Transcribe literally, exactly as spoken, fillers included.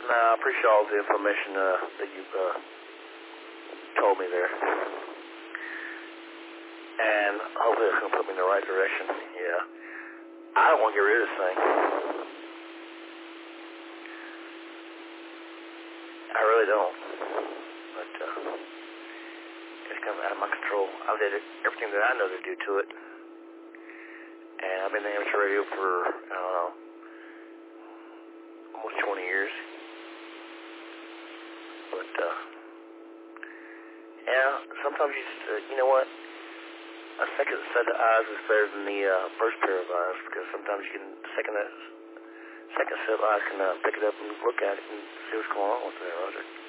No, I appreciate all the information uh, that you've uh, told me there. And hopefully it's going to put me in the right direction. Yeah. I don't want to get rid of this thing. I really don't. But uh, it's coming out of my control. I did it, everything that I know to do to it. And I've been in amateur radio for, I don't know, almost twenty years. But, uh, yeah, sometimes you just, uh, you know what? A second set of eyes is better than the uh, first pair of eyes, because sometimes you can, the second, second set of eyes can uh, pick it up and look at it and see what's going on with it.